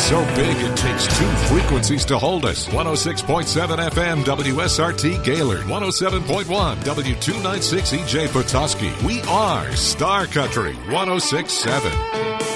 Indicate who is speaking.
Speaker 1: so big it takes two frequencies to hold us. 106.7 FM WSRT Gaylord, 107.1 W296 EJ Petoskey. We are Star Country 106.7.